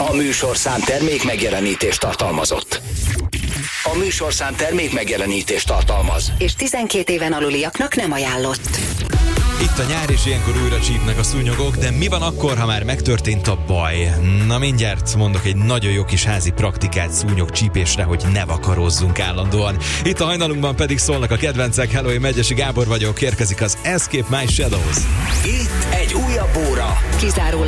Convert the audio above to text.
A műsorszám termék megjelenítést tartalmazott. A műsorszám termék megjelenítést tartalmaz. És 12 éven aluliaknak nem ajánlott. Itt a nyár, és ilyenkor újra csípnek a szúnyogok, de mi van akkor, ha már megtörtént a baj? Na mindjárt mondok egy nagyon jó kis házi praktikát szúnyogcsípésre, hogy ne vakarozzunk állandóan. Itt a hajnalunkban pedig szólnak a kedvencek. Hello, én Megyesi Gábor vagyok, érkezik az Escape My Shadows. Itt egy újabb óra. Kizárólag